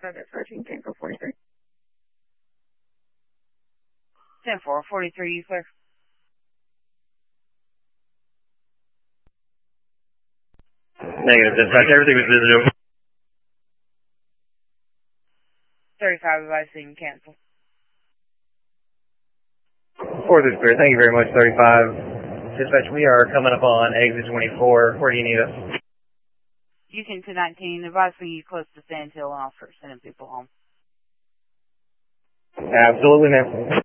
5 dispatching, cancel 43. 10-4, 43, you clear? Negative dispatch, everything was visible. 35 advising cancel. 4th is clear, thank you very much, 35. Dispatch, we are coming up on exit 24. Where do you need us? Houston to 19, advising you close to standstill and officer sending people home. Absolutely, ma'am.